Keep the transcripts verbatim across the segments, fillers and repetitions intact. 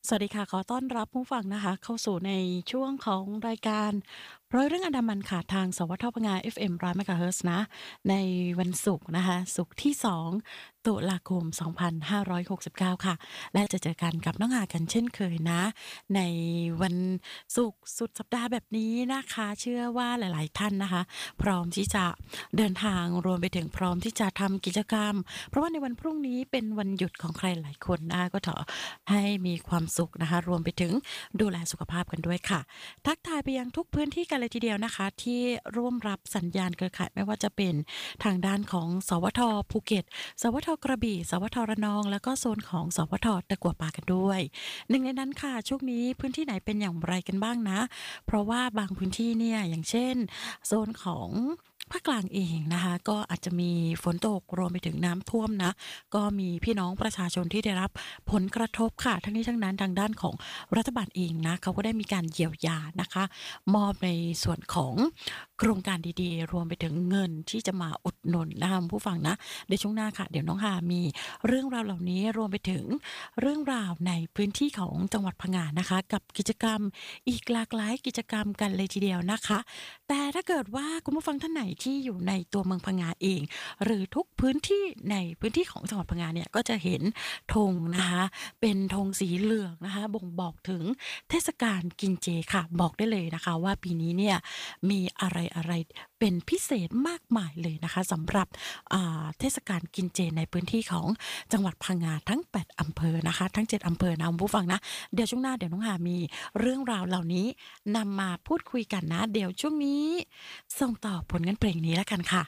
สวัสดีค่ะขอต้อนรับผู้ฟังนะคะเข้าสู่ในช่วงของรายการร้อยเรื่องอันดามันค่ะทางสวทพง เอฟ เอ็ม หนึ่งร้อยเมกะเฮิรตซ์นะในวันศุกร์นะคะศุกร์ที่สองตุลาคมสองพันห้าร้อยหกสิบเก้าค่ะและจะเจอกันกับน้องหากันเช่นเคยนะในวันศุกร์สุดสัปดาห์แบบนี้นะคะเชื่อว่าหลายๆท่านนะคะพร้อมที่จะเดินทางรวมไปถึงพร้อมที่จะทำกิจกรรมเพราะว่าในวันพรุ่งนี้เป็นวันหยุดของใครหลายคนนะคะก็ขอ ให้มีความสุขนะคะรวมไปถึงดูแลสุขภาพกันด้วยค่ะทักทายไปยังทุกพื้นที่กันเลยทีเดียวนะคะที่ร่วมรับสัญญาณเครือข่ายไม่ว่าจะเป็นทางด้านของสวทภูเก็ตสวทกระบี่สวทระนองแล้วก็โซนของสวทตะกั่วป่ากันด้วยหนึ่งในนั้นค่ะช่วงนี้พื้นที่ไหนเป็นอย่างไรกันบ้างนะเพราะว่าบางพื้นที่เนี่ยอย่างเช่นโซนของภาคกลางเองนะคะก็อาจจะมีฝนตกรวมไปถึงน้ำท่วมนะก็มีพี่น้องประชาชนที่ได้รับ ผลกระทบค่ะทั้งนี้ทั้งนั้นทางด้านของรัฐบาลเองนะเขาก็ได้มีการเยียวยานะคะมอบในส่วนของโครงการดีๆรวมไปถึงเงินที่จะมาอุดหนุนนะคะผู้ฟังนะในช่วงหน้าค่ะเดี๋ยวน้องฮามีเรื่องราวเหล่านี้รวมไปถึงเรื่องราวในพื้นที่ของจังหวัดพังงานะคะกับกิจกรรมอีกหลากหลายกิจกรรมกันเลยทีเดียวนะคะแต่ถ้าเกิดว่าคุณผู้ฟังท่านไหนที่อยู่ในตัวเมืองพังงาเองหรือทุกพื้นที่ในพื้นที่ของจังหวัดพังงาเนี่ยก็จะเห็น ธงนะคะเป็นธงสีเหลืองนะคะบ่งบอกถึงเทศกาลกินเจค่ะบอกได้เลยนะคะว่าปีนี้เนี่ยมีอะไรๆเป็นพิเศษมากมายเลยนะคะสำหรับอ่าเทศกาลกินเจในพื้นที่ของจังหวัดพังงาทั้งแปดอำเภอนะคะทั้งเจ็ดอำเภอนะคุณผู้ฟังนะเดี๋ยวช่วงหน้าเดี๋ยวน้องหามีเรื่องราวเหล่านี้นำมาพูดคุยกันนะเดี๋ยวช่วงนี้ส่งต่อผลงานเพลงนี้แล้วกันค่ะ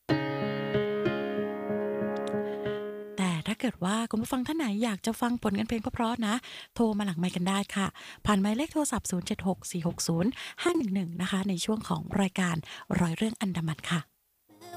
แต่ถ้าเกิดว่าคุณผู้ฟังท่านไหนอยากจะฟังผลงานเพลงเพราะๆนะโทรมาหลังไมค์กันได้ค่ะผ่านหมายเลขโทรศัพท์ศูนย์ เจ็ด หก สี่ หก ศูนย์ ห้า หนึ่ง หนึ่งนงนะคะในช่วงของรายการร้อยเรื่องอันดามันค่ะ